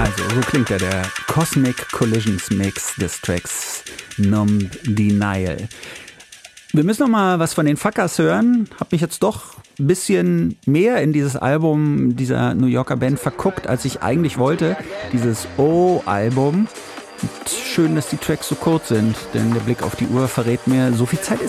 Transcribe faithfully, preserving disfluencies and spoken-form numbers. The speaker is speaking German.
Also so klingt ja der Cosmic Collisions Mix des Tracks Numb Denial. Wir müssen noch mal was von den Fuckers hören. Hab mich jetzt doch ein bisschen mehr in dieses Album dieser New Yorker Band verguckt, als ich eigentlich wollte. Dieses O-Album. Und schön, dass die Tracks so kurz sind, denn der Blick auf die Uhr verrät mir, so viel Zeit ist